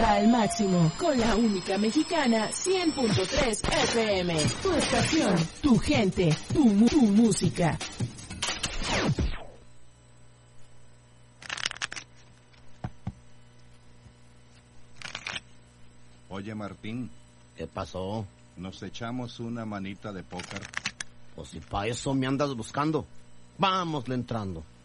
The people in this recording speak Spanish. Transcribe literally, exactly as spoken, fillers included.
música al máximo con la única mexicana cien punto tres F M. Tu estación, tu gente, tu, mu- tu música. Oye, Martín. ¿Qué pasó? ¿Nos echamos una manita de póker? Pues si pa' eso me andas buscando. Vámosle entrando.